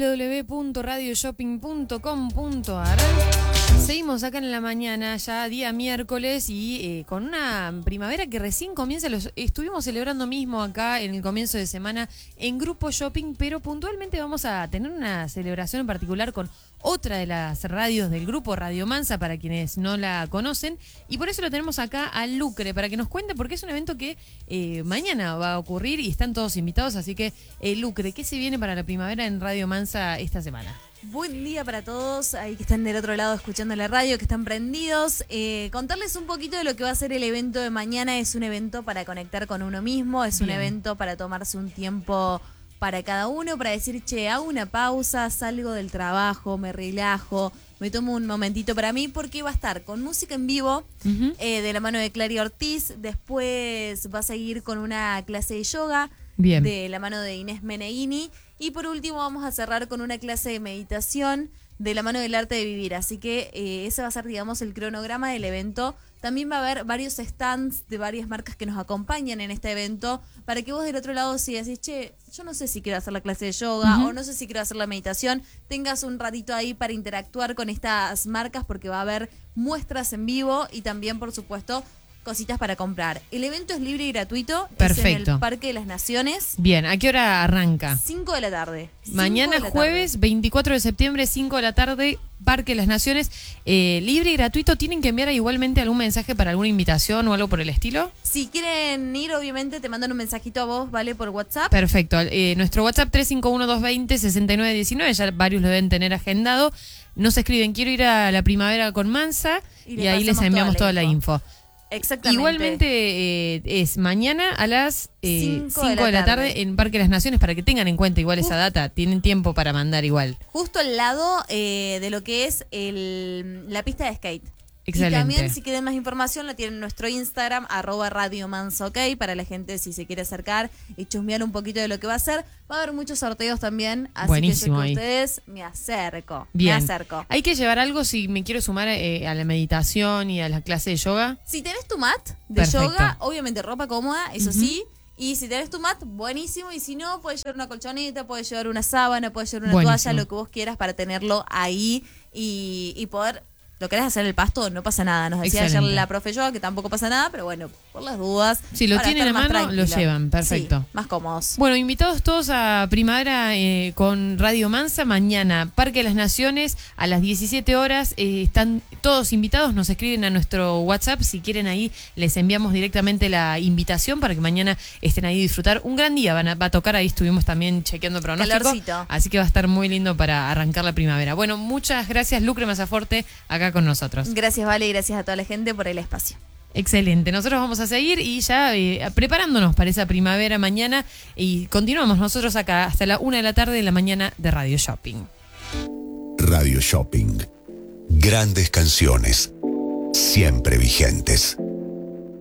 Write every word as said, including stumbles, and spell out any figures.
w w punto radio shopping punto com punto a r. Seguimos acá en la mañana, ya día miércoles, y eh, con una primavera que recién comienza. Los estuvimos celebrando mismo acá en el comienzo de semana en Grupo Shopping, pero puntualmente vamos a tener una celebración en particular con otra de las radios del grupo, Radio Mansa, para quienes no la conocen, y por eso lo tenemos acá a Lucre, para que nos cuente, porque es un evento que eh, mañana va a ocurrir y están todos invitados, así que eh, Lucre, ¿qué se viene para la primavera en Radio Mansa esta semana? Buen día para todos, ahí que están del otro lado escuchando la radio, que están prendidos. Eh, contarles un poquito de lo que va a ser el evento de mañana. Es un evento para conectar con uno mismo, es Bien. un evento para tomarse un tiempo para cada uno, para decir, che, hago una pausa, salgo del trabajo, me relajo, me tomo un momentito para mí, porque va a estar con música en vivo, uh-huh. eh, de la mano de Clary Ortiz. Después va a seguir con una clase de yoga, Bien. de la mano de Inés Meneghini. Y por último vamos a cerrar con una clase de meditación de la mano del arte de vivir. Así que eh, ese va a ser, digamos, el cronograma del evento. También va a haber varios stands de varias marcas que nos acompañan en este evento, para que vos del otro lado, si decís, che, yo no sé si quiero hacer la clase de yoga, uh-huh. o no sé si quiero hacer la meditación, tengas un ratito ahí para interactuar con estas marcas, porque va a haber muestras en vivo y también, por supuesto, cositas para comprar. El evento es libre y gratuito. Perfecto. Es en el Parque de las Naciones. Bien, ¿a qué hora arranca? cinco de la tarde. Mañana jueves, veinticuatro de septiembre, cinco de la tarde, Parque de las Naciones. Eh, libre y gratuito. ¿Tienen que enviar igualmente algún mensaje para alguna invitación o algo por el estilo? Si quieren ir, obviamente te mandan un mensajito a vos, ¿vale? Por WhatsApp. Perfecto. Eh, nuestro WhatsApp tres cinco uno, dos dos cero, seis nueve uno nueve. Ya varios lo deben tener agendado. Nos escriben, quiero ir a la primavera con Mansa, y, y ahí les enviamos toda la info. Toda la info. Exactamente. Igualmente eh, es mañana a las cinco eh, de la tarde. tarde en Parque de las Naciones, para que tengan en cuenta igual esa data. Tienen tiempo para mandar igual. Justo al lado eh, de lo que es el, la pista de skate. Excelente. Y también, si quieren más información, la tienen en nuestro Instagram, arroba Radio Mansa, ok, para la gente si se quiere acercar y chusmear un poquito de lo que va a ser. Va a haber muchos sorteos también, así Buenísimo que yo con ahí. ustedes me acerco, Bien. me acerco. ¿Hay que llevar algo si me quiero sumar eh, a la meditación y a la clase de yoga? Si tenés tu mat de Perfecto. yoga, obviamente ropa cómoda, eso Uh-huh. sí. Y si tenés tu mat, buenísimo. Y si no, puedes llevar una colchoneta, puedes llevar una sábana, puedes llevar una Buenísimo. toalla, lo que vos quieras para tenerlo ahí y, y poder... ¿Lo querés hacer el pasto? No pasa nada. Nos decía Excelente. ayer la profe yoga que tampoco pasa nada, pero bueno, por las dudas. Si lo para tienen a estar más mano, lo tranquilo. llevan. Perfecto. Sí, más cómodos. Bueno, invitados todos a Primavera eh, con Radio Mansa. Mañana, Parque de las Naciones, a las diecisiete horas. Eh, están todos invitados. Nos escriben a nuestro WhatsApp. Si quieren, ahí les enviamos directamente la invitación para que mañana estén ahí a disfrutar. Un gran día van a, va a tocar. Ahí estuvimos también chequeando el pronóstico. Calorcito. Así que va a estar muy lindo para arrancar la primavera. Bueno, muchas gracias, Lucre Masaforte, acá con nosotros. Gracias, Vale, y gracias a toda la gente por el espacio. Excelente, nosotros vamos a seguir y ya eh, preparándonos para esa primavera mañana, y continuamos nosotros acá hasta la una de la tarde de la mañana de Radio Shopping. Radio Shopping. Grandes canciones, siempre vigentes.